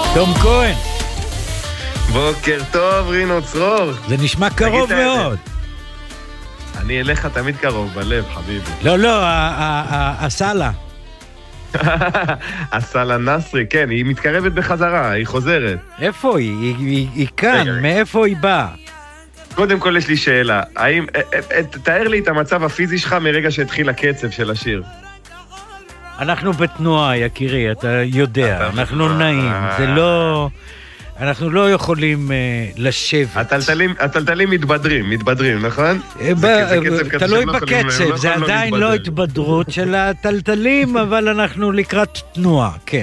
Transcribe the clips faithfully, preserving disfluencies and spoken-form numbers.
תום כהן. בוקר טוב, רינו צרור. זה נשמע קרוב מאוד. אני אליך תמיד קרוב, בלב, חביבי. לא, לא, הסלה. הסלה נסרי, כן, היא מתקרבת בחזרה, היא חוזרת. איפה היא? היא כאן, מאיפה היא באה? קודם כל יש לי שאלה, האם, תאר לי את המצב הפיזי שלך מרגע שהתחיל הקצב של השיר. אנחנו בתנועה, יקירי, אתה יודע, אנחנו נעים, זה לא... אנחנו לא יכולים לשבת. הטלטלים מתבדרים, מתבדרים, נכון? תלוי בקצב, זה עדיין לא התבדרות של הטלטלים, אבל אנחנו לקראת תנועה, כן.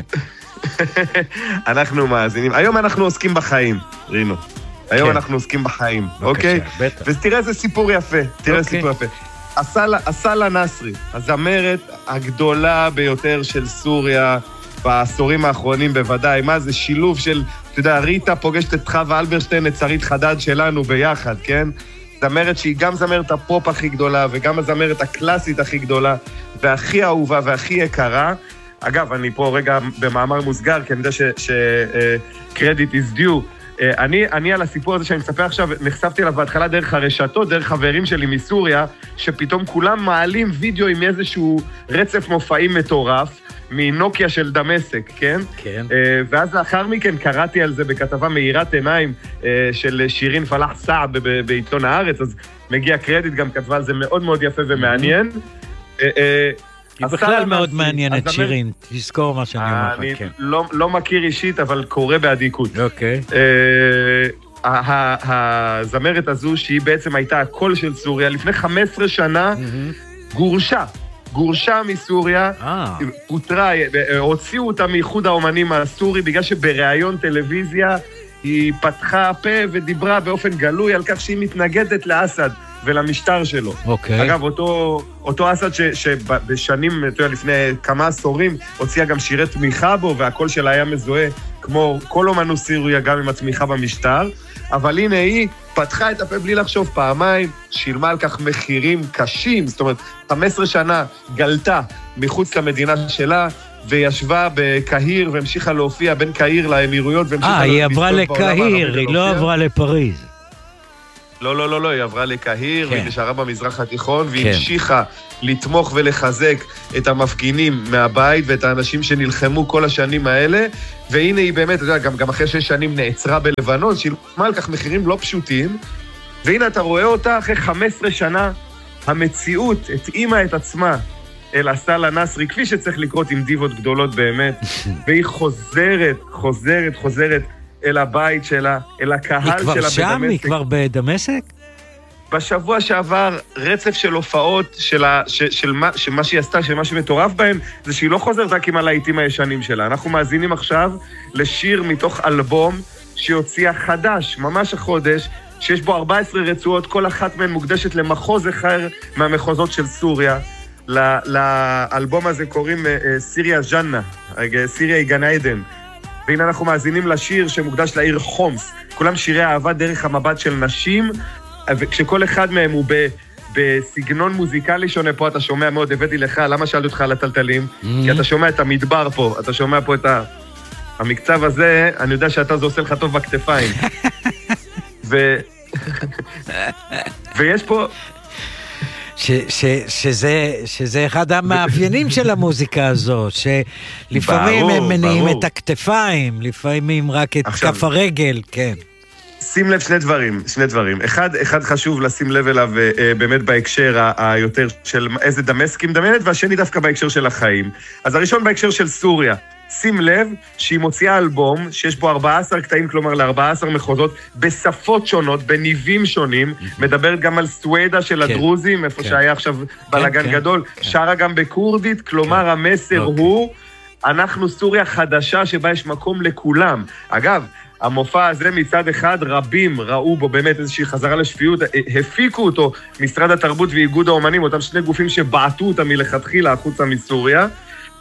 אנחנו מאזינים. היום אנחנו עוסקים בחיים, רינו. היום אנחנו עוסקים בחיים, אוקיי? ותראה איזה סיפור יפה, תראה איזה סיפור יפה. הסלה נסרי, הזמרת הגדולה ביותר של סוריה, בעשורים האחרונים בוודאי, מה זה שילוב של, אתה יודע, ריטה פוגשת את חווה אלברשטיין, את שרית חדד שלנו ביחד, כן? זמרת שהיא גם זמרת הפופ הכי גדולה, וגם הזמרת הקלאסית הכי גדולה, והכי אהובה והכי יקרה. אגב, אני פה רגע במאמר מוסגר, כי אני יודע ש-credit is due. אני, אני על הסיפור הזה שאני מספר עכשיו, נחשפתי אליו בהתחלה דרך הרשתות, דרך חברים שלי מסוריה, שפתאום כולם מעלים וידאו עם איזשהו רצף מופעים מטורף, מנוקיה של דמשק, כן? כן. ואז לאחר מכן קראתי על זה בכתבה מאירת עיניים של שירין פלח סעב בעיתון הארץ, אז מגיע קרדיט, גם כתבה על זה מאוד מאוד יפה ומעניין. היא בכלל מאוד מעניינת, שירין, תזכור מה שאני אומר לך, כן. אני לא מכיר אישית, אבל קורא באדיקות. אוקיי. הזמרת הזו, שהיא בעצם הייתה הקול של סוריה, לפני חמש עשרה שנה, גורשה. גורשה מסוריה, פוטרה, הוציאו אותה מאיחוד האומנים הסורי, בגלל שבראיון טלוויזיה היא פתחה פה ודיברה באופן גלוי על כך שהיא מתנגדת לאסד ולמשטר שלו. אוקיי. אגב, אותו, אותו אסד ש, שבשנים, אתה יודע, לפני כמה עשורים, הוציאה גם שירי תמיכה בו, והקול שלה היה מזוהה, כמו כל אומנות סוריה, גם עם התמיכה במשטר. אבל הנה היא פתחה את הפה בלי לחשוב פעמיים, שילמה על כך מחירים קשים, זאת אומרת, חמש עשרה שנה גלתה מחוץ למדינה שלה, וישבה בקהיר והמשיכה להופיע בין קהיר לאמירויות, אה, היא עברה לקהיר, היא לא עברה לפריז. לא, לא, לא, לא, היא עברה לקהיר, והיא נשארה במזרח התיכון, והיא המשיכה לתמוך ולחזק את המפגינים מהבית, ואת האנשים שנלחמו כל השנים האלה, והנה היא באמת, אתה יודע, גם, גם אחרי שש שנים נעצרה בלבנון, שילמה על כך מחירים לא פשוטים, והנה אתה רואה אותה אחרי חמש עשרה שנה, המציאות התאימה את עצמה אל הסלה נסרי, כפי שצריך לקרות עם דיבות גדולות באמת, והיא חוזרת, חוזרת, חוזרת, אל הבית שלה, אל הקהל שלה בדמשק. היא כבר שם? היא כבר בדמשק? בשבוע שעבר רצף של הופעות של, ה, ש, של, מה, של מה שהיא עשתה, של מה שמטורף בהם, זה שהיא לא חוזרת רק עם הלהיטים הישנים שלה. אנחנו מאזינים עכשיו לשיר מתוך אלבום שהוציאה חדש, ממש החודש, שיש בו ארבע עשרה רצועות, כל אחת מהן מוקדשת למחוז אחר מהמחוזות של סוריה. לאלבום הזה קוראים סיריה ז'נה, סיריה היא גן עדן. והנה אנחנו מאזינים לשיר שמוקדש לעיר חומס. כולם שירי אהבה דרך המבט של נשים, וכשכל אחד מהם הוא ב, בסגנון מוזיקלי שונה פה, אתה שומע מאוד, הבאתי לך, למה שאלתי אותך על הטלטלים? Mm-hmm. כי אתה שומע את המדבר פה, אתה שומע פה את ה... המקצב הזה, אני יודע שאתה זה עושה לך טוב בכתפיים. ו... ויש פה... ש, ש, שזה, שזה אחד המאפיינים של המוזיקה הזו, שלפעמים הם מניעים את הכתפיים, לפעמים רק את כף הרגל, כן. שים לב שני דברים, שני דברים. אחד, אחד חשוב לשים לב אליו באמת בהקשר היותר של איזה דמשק מדמיינת, והשני דווקא בהקשר של החיים. אז הראשון בהקשר של סוריה. שים לב שהיא מוציאה אלבום שיש בו ארבעה עשר קטעים, כלומר ל-ארבעה עשר מחוזות, בשפות שונות, בניבים שונים, מדברת גם על סווידה של הדרוזים, איפה שהיה עכשיו בלגן גדול, שרה גם בקורדית, כלומר המסר הוא, אנחנו סוריה חדשה שבה יש מקום לכולם. אגב, המופע הזה מצד אחד רבים ראו בו באמת איזושהי חזרה לשפיות, הפיקו אותו משרד התרבות ואיגוד האומנים, אותם שני גופים שבעטו אותם מלכתחילה החוצה מסוריה,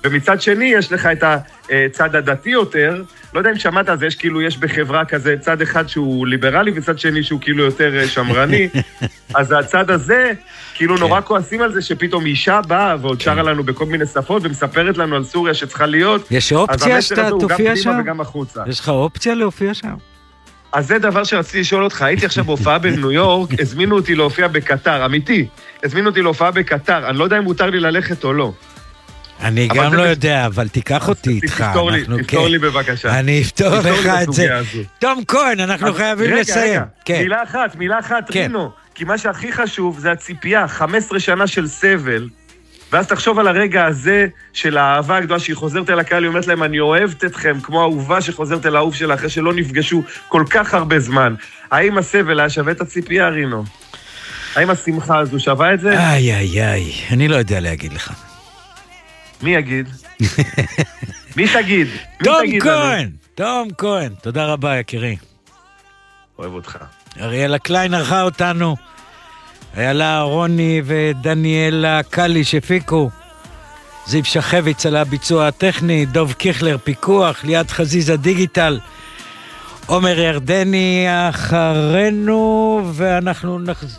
ומצד שני יש לך את הצד הדתי יותר, לא יודע אם שמעת על זה, יש כאילו, יש בחברה כזה צד אחד שהוא ליברלי, וצד שני שהוא כאילו יותר שמרני, אז הצד הזה, כאילו נורא כועסים על זה שפתאום אישה באה ועוד שרה לנו בכל מיני שפות, ומספרת לנו על סוריה שצריכה להיות. יש אופציה שאתה תופיע שם? וגם החוצה. יש לך אופציה להופיע שם? אז זה דבר שרציתי לשאול אותך, הייתי עכשיו בהופעה בניו יורק, הזמינו אותי להופיע בקטר, אמיתי, הזמינו אותי להופעה בקטר, אני לא יודע אם מותר לי ללכת או לא. אני גם לא יודע, אבל תיקח אותי איתך. תפתור לי בבקשה. אני אפתור לך את זה. תום כהן, אנחנו חייבים לסיים. רגע, רגע, מילה אחת, מילה אחת, רינו, כי מה שהכי חשוב זה הציפייה, חמש עשרה שנה של סבל, ואז תחשוב על הרגע הזה של האהבה הגדולה שהיא חוזרת אל הקהל, היא אומרת להם, אני אוהבת אתכם, כמו האהובה שחוזרת אל האהוב שלה, אחרי שלא נפגשו כל כך הרבה זמן. האם הסבל היה שווה את הציפייה, רינו? האם השמחה הזו שווה את זה? איי, איי, איי, אני לא יודע להגיד לך. מי יגיד? מי תגיד? תום כהן, תום כהן, תודה רבה, יקירי. אוהב אותך. אריאלה קליין ערכה אותנו. איילה רוני ודניאלה קלי שפיקו, זיו שחביץ על הביצוע הטכני, דוב קיכלר פיקוח, ליד חזיזה דיגיטל, עומר ירדני אחרינו, ואנחנו נחז...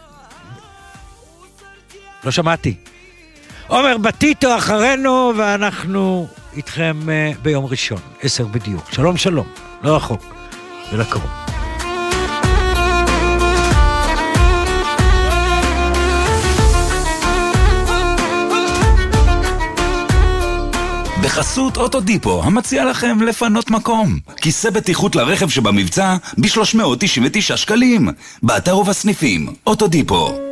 לא שמעתי. עומר בטיטו אחרינו, ואנחנו איתכם ביום ראשון, עשר בדיוק. שלום שלום, לא רחוק ולקרוב. בחסות אוטודיפו, המציע לכם לפנות מקום. כיסא בטיחות לרכב שבמבצע ב-שלוש מאות תשעים ותשעה שקלים. באתר ובסניפים, אוטודיפו.